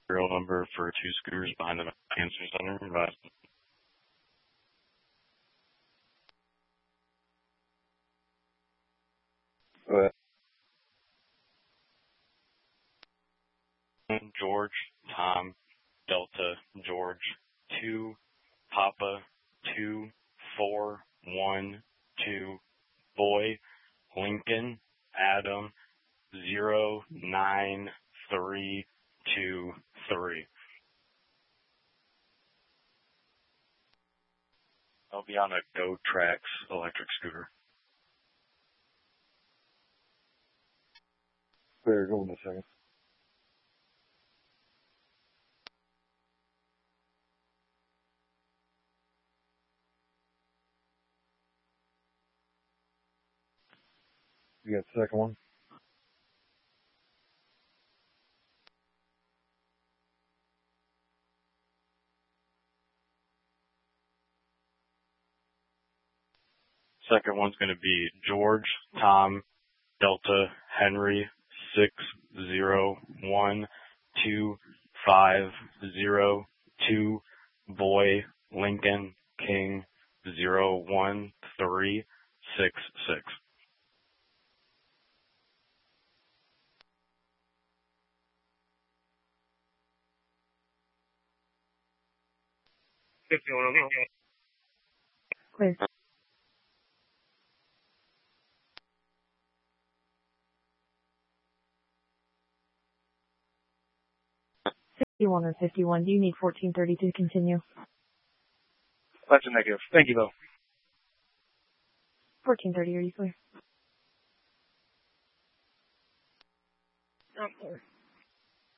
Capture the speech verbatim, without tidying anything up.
serial number for two scooters behind the cancer center. Advise. Go ahead. George, Tom, Delta, George, two, Papa, two, four, one, two, Boy, Lincoln, Adam, zero, nine, three, two, three. I'll be on a Go Trax electric scooter. Clear, go in a second. You got the second one? Second one's going to be George, Tom, Delta, Henry, six, zero, one, two, five, zero, two, Boy, Lincoln, King, zero, one, three, six, six. Clear. fifty-one or fifty-one. Do you need fourteen thirty to continue? That's a negative. Thank you, though. fourteen thirty, are you clear? Oh, clear.